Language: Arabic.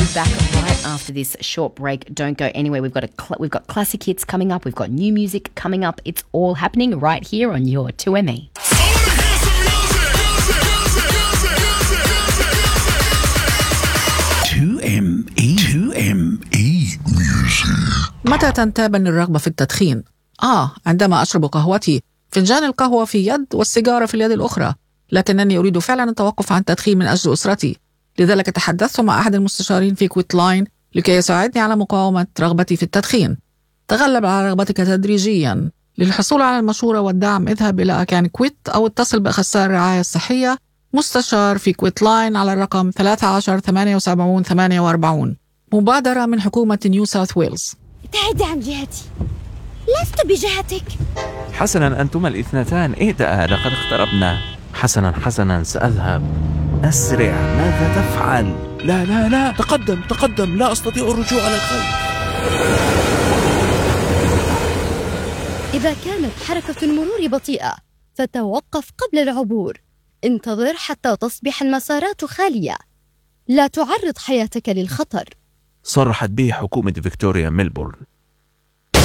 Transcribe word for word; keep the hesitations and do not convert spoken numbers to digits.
back right after this short break. Don't go anywhere. We've got a cl- we've got classic hits coming up. We've got new music coming up. It's all happening right here on your two M E. two M E two M E Music. متى تنتابني الرغبة في التدخين؟ آه عندما أشرب قهوتي، فنجان القهوة في يد والسيجارة في اليد الأخرى. لكنني أريد فعلا التوقف عن التدخين من أجل أسرتي. لذلك تحدثت مع أحد المستشارين في كويت لاين لكي يساعدني على مقاومة رغبتي في التدخين. تغلب على رغبتك تدريجيا. للحصول على المشورة والدعم اذهب إلى أكان كويت أو اتصل بأخصائي الرعاية الصحية مستشار في كويت لاين على الرقم ثلاثة عشر ثمانية وسبعين ثمانية وأربعين. مبادرة من حكومة نيو ساوث ويلز. ابتعدي عن جهتي، لست بجهتك. حسنا أنتما الاثنتان اهدأ، لقد اقتربنا. حسنا حسنا سأذهب. أسرع، ماذا تفعل؟ لا لا لا تقدم تقدم، لا أستطيع الرجوع على الخلف. إذا كانت حركة المرور بطيئة فتوقف قبل العبور. انتظر حتى تصبح المسارات خالية. لا تعرض حياتك للخطر. صرحت به حكومة فيكتوريا ميلبورن.